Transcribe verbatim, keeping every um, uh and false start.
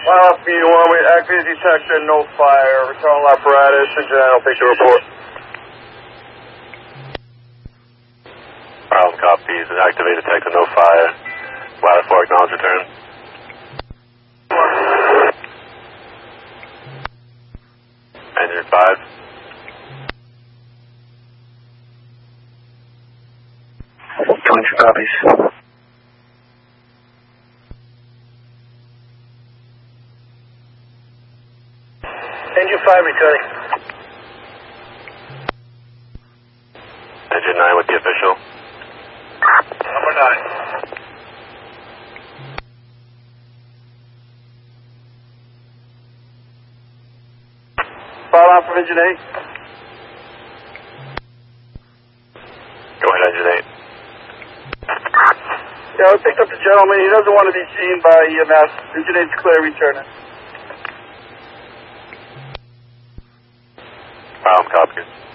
Uh, B one, we activate detection, no fire. Return all apparatus, engine nine will take the report. Problem copies, activate detection, no fire. Pilot four, acknowledge return. Engine five. twenty-two copies. Engine five returning. Engine nine with the official. Number nine. Follow out from engine eight. Go ahead, engine eight. Yeah, we picked up the gentleman. He doesn't want to be seen by E M S. Engine eight's clear, returning. Problem copies.